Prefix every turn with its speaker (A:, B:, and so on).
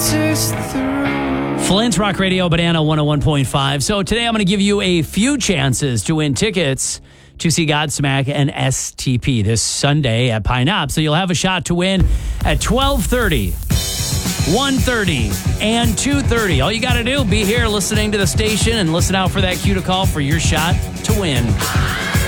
A: Flint's Rock Radio, Banana 101.5. So today I'm going to give you a few chances to win tickets to see Godsmack and STP this Sunday at Pine Knob. So you'll have a shot to win at 12:30, 1:30, and 2:30. All you got to do, be here listening to the station and listen out for that cue to call for your shot to win.